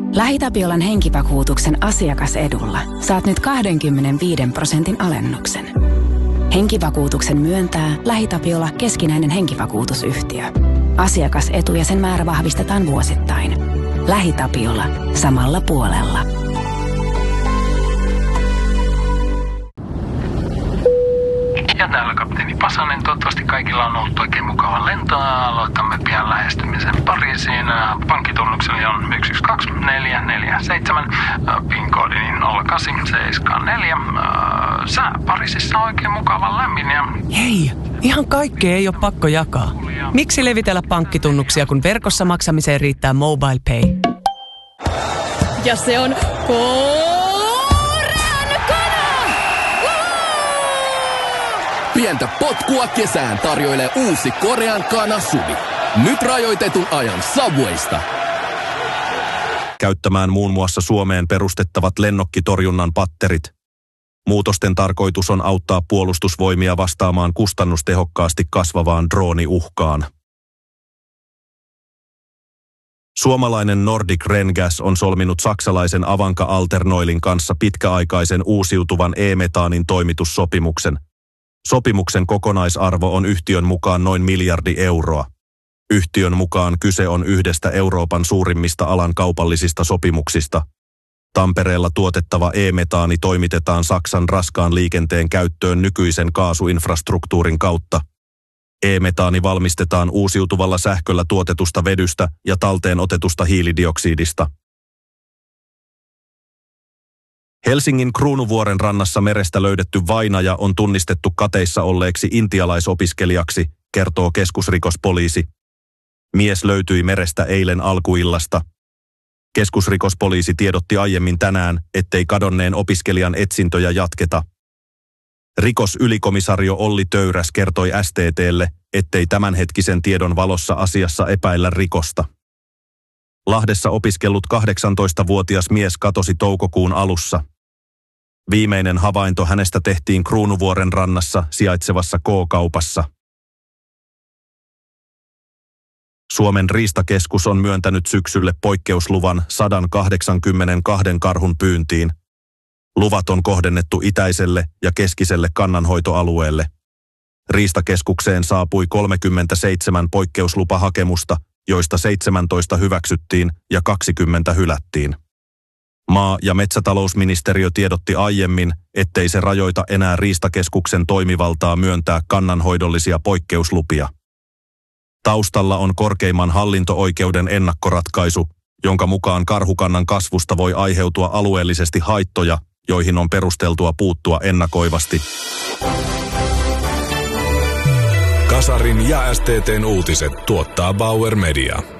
LähiTapiolan henkivakuutuksen asiakasedulla saat nyt 25% alennuksen. Henkivakuutuksen myöntää LähiTapiola keskinäinen henkivakuutusyhtiö. Asiakasetu ja sen määrä vahvistetaan vuosittain. LähiTapiola. Samalla puolella. Ja täällä kapteeni Pasanen. Toivottavasti kaikilla on ollut oikein mukava lento. Aloitamme pian lähestymisen Pariisiin. Pankkitunnukseni on 122447. PIN-koodini 0874. Sää Pariisissa on oikein mukava lämmin ja... Hei, ihan kaikkea ei ole pakko jakaa. Miksi levitellä pankkitunnuksia, kun verkossa maksamiseen riittää MobilePay? Ja se on Pientä potkua kesään tarjoilee uusi Korean Kana SUVi. Nyt rajoitetun ajan Subwaysta. Käyttämään muun muassa Suomeen perustettavat lennokkitorjunnan patterit. Muutosten tarkoitus on auttaa puolustusvoimia vastaamaan kustannustehokkaasti kasvavaan drooniuhkaan. Suomalainen Nordic Rengas on solminut saksalaisen Avanca Alternoilin kanssa pitkäaikaisen uusiutuvan e-metaanin toimitussopimuksen. Sopimuksen kokonaisarvo on yhtiön mukaan noin 1 miljardi euroa. Yhtiön mukaan kyse on yhdestä Euroopan suurimmista alan kaupallisista sopimuksista. Tampereella tuotettava e-metaani toimitetaan Saksan raskaan liikenteen käyttöön nykyisen kaasuinfrastruktuurin kautta. E-metaani valmistetaan uusiutuvalla sähköllä tuotetusta vedystä ja talteen otetusta hiilidioksidista. Helsingin Kruunuvuoren rannassa merestä löydetty vainaja on tunnistettu kateissa olleeksi intialaisopiskelijaksi, kertoo keskusrikospoliisi. Mies löytyi merestä eilen alkuillasta. Keskusrikospoliisi tiedotti aiemmin tänään, ettei kadonneen opiskelijan etsintöjä jatketa. Rikosylikomisario Olli Töyräs kertoi STT:lle, ettei tämänhetkisen tiedon valossa asiassa epäillä rikosta. Lahdessa opiskellut 18-vuotias mies katosi toukokuun alussa. Viimeinen havainto hänestä tehtiin Kruunuvuoren rannassa sijaitsevassa K-kaupassa. Suomen riistakeskus on myöntänyt syksylle poikkeusluvan 182 karhun pyyntiin. Luvat on kohdennettu itäiselle ja keskiselle kannanhoitoalueelle. Riistakeskukseen saapui 37 poikkeuslupahakemusta, joista 17 hyväksyttiin ja 20 hylättiin. Maa- ja metsätalousministeriö tiedotti aiemmin, ettei se rajoita enää Riistakeskuksen toimivaltaa myöntää kannanhoidollisia poikkeuslupia. Taustalla on korkeimman hallinto-oikeuden ennakkoratkaisu, jonka mukaan karhukannan kasvusta voi aiheutua alueellisesti haittoja, joihin on perusteltua puuttua ennakoivasti. Kasarin ja STT:n uutiset tuottaa Bauer Media.